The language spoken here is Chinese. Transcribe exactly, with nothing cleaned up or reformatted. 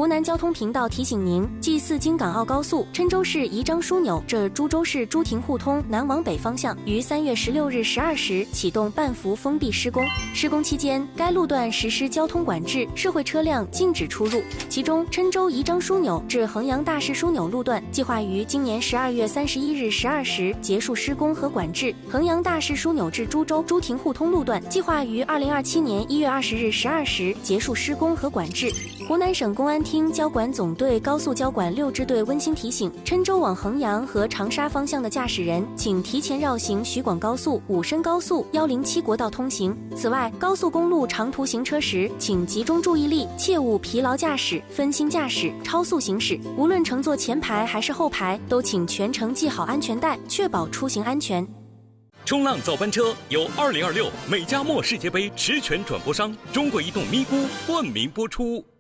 湖南交通频道提醒您：G 四京港澳高速郴州市宜章枢纽至株洲市朱亭互通南往北方向于三月十六日十二时启动半幅封闭施工。施工期间，该路段实施交通管制，社会车辆禁止出入。其中，郴州宜章枢纽至衡阳大市枢纽路段计划于今年十二月三十一日十二时结束施工和管制；衡阳大市枢纽至株洲朱亭互通路段计划于二零二七年一月二十日十二时结束施工和管制。湖南省公安厅交管总队高速交管六支队温馨提醒：郴州往衡阳和长沙方向的驾驶人，请提前绕行徐广高速、武深高速、一零七国道通行。此外，高速公路长途行车时，请集中注意力，切勿疲劳驾驶、分心驾驶、超速行驶。无论乘坐前排还是后排，都请全程系好安全带，确保出行安全。 冲浪早班车由二零二六美加墨世界杯实权转播商中国移动咪咕冠名播出。